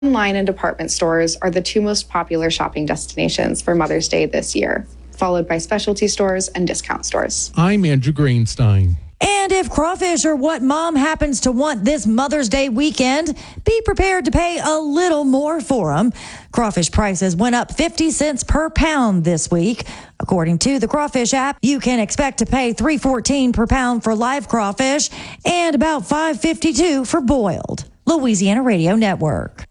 Online and department stores are the two most popular shopping destinations for Mother's Day this year, followed by specialty stores and discount stores. I'm Andrew Greenstein. And if crawfish are what mom happens to want this Mother's Day weekend, be prepared to pay a little more for them. Crawfish prices went up 50 cents per pound this week. According to the Crawfish app, you can expect to pay $3.14 per pound for live crawfish and about $5.52 for boiled. Louisiana Radio Network.